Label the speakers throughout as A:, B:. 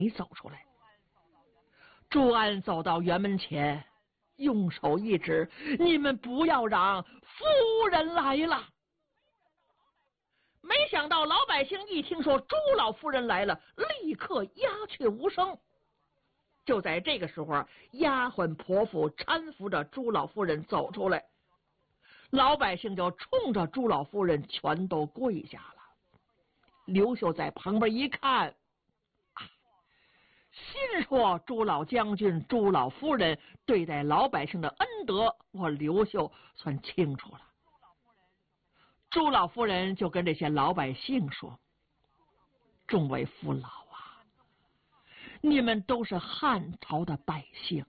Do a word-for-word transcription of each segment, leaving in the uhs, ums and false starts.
A: 走出来。朱安走到园门前，用手一指：“你们不要嚷，夫人来了！”没想到老百姓一听说朱老夫人来了，立刻鸦雀无声。就在这个时候，丫鬟婆妇搀扶着朱老夫人走出来，老百姓就冲着朱老夫人全都跪下了。刘秀在旁边一看，啊，心说朱老将军、朱老夫人对待老百姓的恩德，我刘秀算清楚了。朱老夫人就跟这些老百姓说：“众位父老啊，你们都是汉朝的百姓，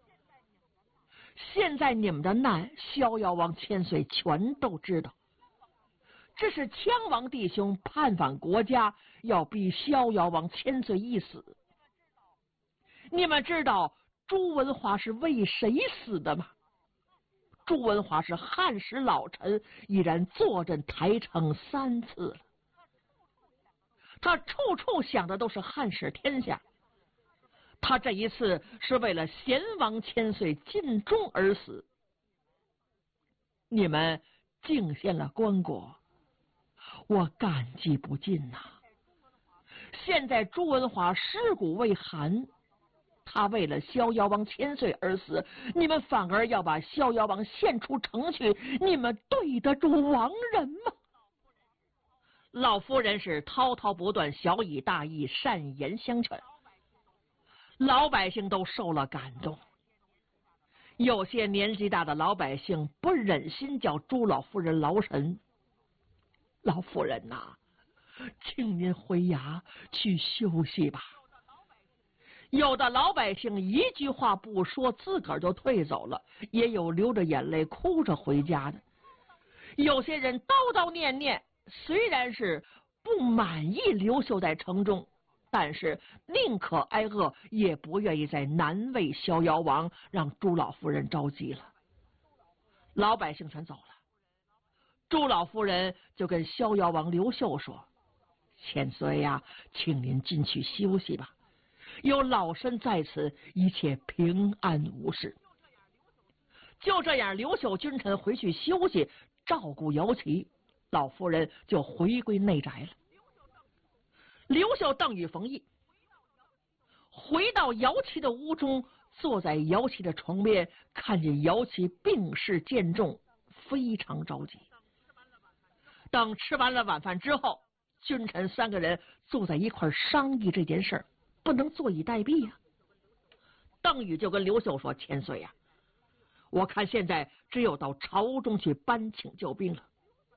A: 现在你们的难，逍遥王千岁全都知道。这是羌王弟兄叛反国家，要逼逍遥王千岁一死。你们知道朱文华是为谁死的吗？朱文华是汉时老臣，已然坐镇台城三次了。他处处想的都是汉室天下。他这一次是为了贤王千岁尽忠而死。你们敬献了棺椁，我感激不尽呐、啊。现在朱文华尸骨未寒，他为了逍遥王千岁而死，你们反而要把逍遥王献出城去，你们对得住亡人吗？老夫人是滔滔不断，小以大义，善言相劝，老百姓都受了感动。有些年纪大的老百姓不忍心叫朱老夫人劳神，老夫人呐、啊，请您回衙去休息吧。有的老百姓一句话不说，自个儿就退走了，也有流着眼泪哭着回家的。有些人叨叨念念，虽然是不满意刘秀在城中，但是宁可挨饿，也不愿意再难为逍遥王，让朱老夫人着急了。老百姓全走了，朱老夫人就跟逍遥王刘秀说：“千岁呀、啊，请您进去休息吧。有老身在此，一切平安无事。”就这样，刘秀君臣回去休息，照顾姚琪，老夫人就回归内宅了。刘秀、邓禹、冯异回到姚琪的屋中，坐在姚琪的床边，看见姚琪病势渐重，非常着急。等吃完了晚饭之后，君臣三个人坐在一块商议这件事儿，不能坐以待毙呀、啊。邓禹就跟刘秀说：“千岁呀、啊，我看现在只有到朝中去搬请救兵了。”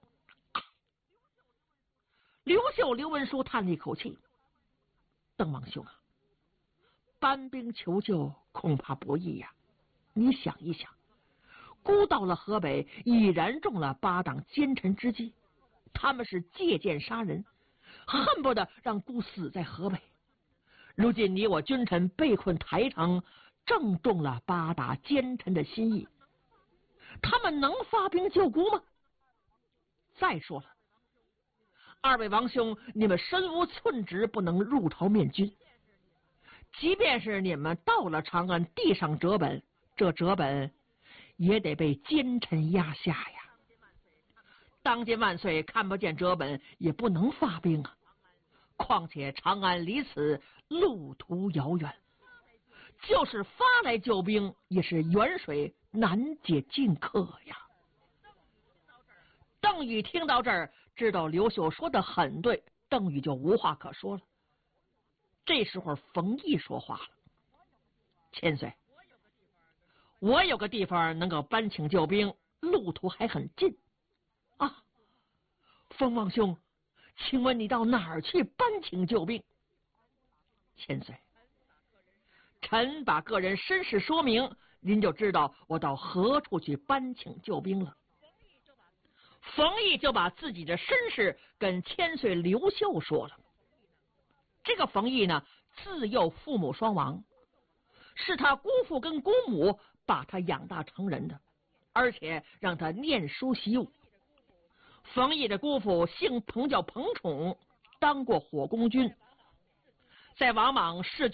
A: 刘秀、刘文书叹了一口气：“邓王兄啊，搬兵求救恐怕不易呀、啊。你想一想，孤到了河北，已然中了八党奸臣之计，他们是借剑杀人，恨不得让孤死在河北。如今你我君臣被困台城，正中了八大奸臣的心意，他们能发兵救孤吗？再说了，二位王兄，你们身无寸职，不能入朝面君。即便是你们到了长安，递上折本，这折本也得被奸臣压下呀。当今万岁看不见折本，也不能发兵啊。况且长安离此路途遥远，就是发来救兵，也是远水难解近渴呀。邓禹听到这儿，知道刘秀说的很对，邓禹就无话可说了。这时候冯异说话了：“千岁，我有个地方能够搬请救兵，路途还很近啊。冯王兄，请问你到哪儿去搬请救兵？”千岁，臣把个人身世说明，您就知道我到何处去搬请救兵了。冯异就把自己的身世跟千岁刘秀说了。这个冯异呢，自幼父母双亡，是他姑父跟姑母把他养大成人的，而且让他念书习武。冯异的姑父姓彭，叫彭宠，当过火攻军。 在王莽弑